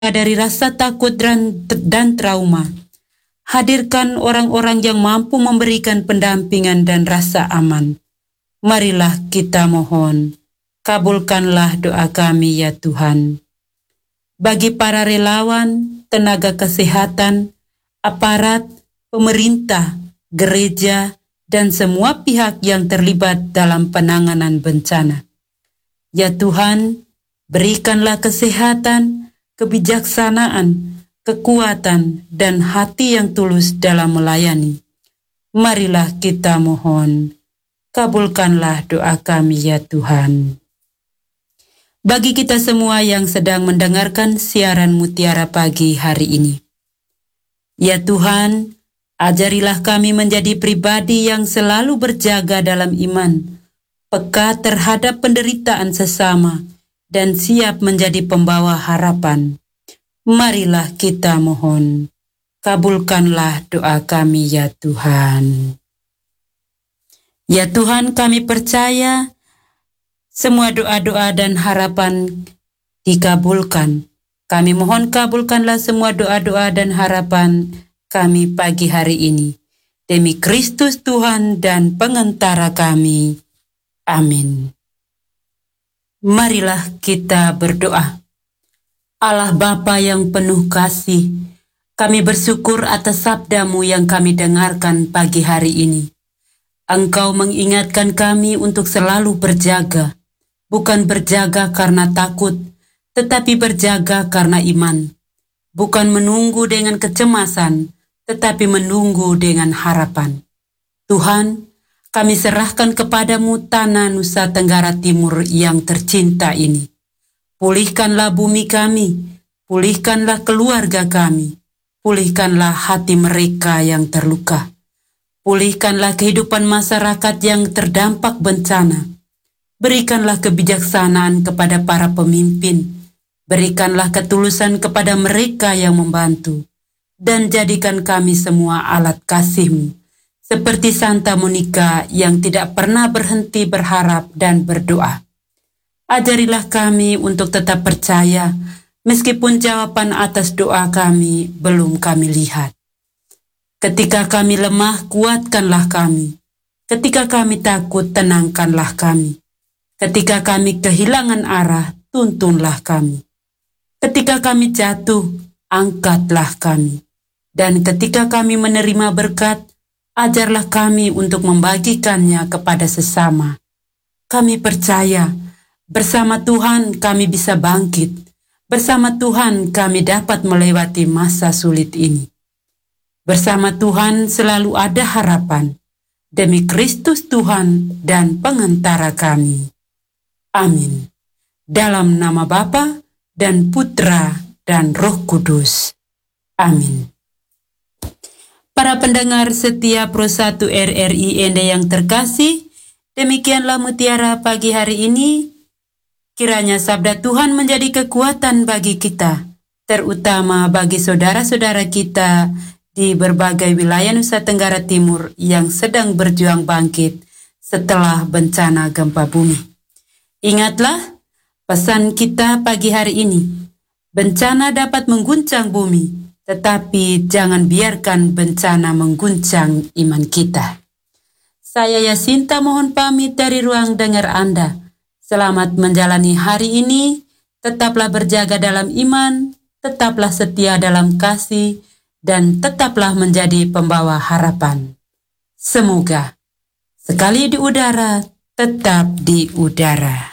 dari rasa takut dan trauma. Hadirkan orang-orang yang mampu memberikan pendampingan dan rasa aman. Marilah kita mohon, kabulkanlah doa kami ya Tuhan. Bagi para relawan, tenaga kesehatan, aparat, pemerintah, gereja, dan semua pihak yang terlibat dalam penanganan bencana. Ya Tuhan, berikanlah kesehatan, kebijaksanaan, kekuatan, dan hati yang tulus dalam melayani. Marilah kita mohon, kabulkanlah doa kami ya Tuhan. Bagi kita semua yang sedang mendengarkan siaran Mutiara Pagi hari ini, ya Tuhan, ajarilah kami menjadi pribadi yang selalu berjaga dalam iman, peka terhadap penderitaan sesama, dan siap menjadi pembawa harapan. Marilah kita mohon, kabulkanlah doa kami ya Tuhan. Ya Tuhan, kami percaya semua doa-doa dan harapan dikabulkan. Kami mohon kabulkanlah semua doa-doa dan harapan kami pagi hari ini. Demi Kristus Tuhan dan pengantara kami. Amin. Marilah kita berdoa. Allah Bapa yang penuh kasih, kami bersyukur atas sabda-Mu yang kami dengarkan pagi hari ini. Engkau mengingatkan kami untuk selalu berjaga, bukan berjaga karena takut, tetapi berjaga karena iman. Bukan menunggu dengan kecemasan, tetapi menunggu dengan harapan. Tuhan, kami serahkan kepadamu tanah Nusa Tenggara Timur yang tercinta ini. Pulihkanlah bumi kami, pulihkanlah keluarga kami, pulihkanlah hati mereka yang terluka. Pulihkanlah kehidupan masyarakat yang terdampak bencana. Berikanlah kebijaksanaan kepada para pemimpin. Berikanlah ketulusan kepada mereka yang membantu. Dan jadikan kami semua alat kasih-Mu, seperti Santa Monica yang tidak pernah berhenti berharap dan berdoa. Ajarilah kami untuk tetap percaya, meskipun jawaban atas doa kami belum kami lihat. Ketika kami lemah, kuatkanlah kami. Ketika kami takut, tenangkanlah kami. Ketika kami kehilangan arah, tuntunlah kami. Ketika kami jatuh, angkatlah kami. Dan ketika kami menerima berkat, ajarlah kami untuk membagikannya kepada sesama. Kami percaya, bersama Tuhan kami bisa bangkit. Bersama Tuhan kami dapat melewati masa sulit ini. Bersama Tuhan selalu ada harapan. Demi Kristus Tuhan dan pengantara kami. Amin. Dalam nama Bapa dan Putra dan Roh Kudus. Amin. Para pendengar setia Pro 1 RRI Ende yang terkasih, demikianlah Mutiara pagi hari ini. Kiranya sabda Tuhan menjadi kekuatan bagi kita, terutama bagi saudara-saudara kita di berbagai wilayah Nusa Tenggara Timur yang sedang berjuang bangkit setelah bencana gempa bumi. Ingatlah pesan kita pagi hari ini. Bencana dapat mengguncang bumi, tetapi jangan biarkan bencana mengguncang iman kita. Saya Yasinta mohon pamit dari ruang dengar Anda. Selamat menjalani hari ini, tetaplah berjaga dalam iman, tetaplah setia dalam kasih, dan tetaplah menjadi pembawa harapan. Semoga sekali di udara, tetap di udara.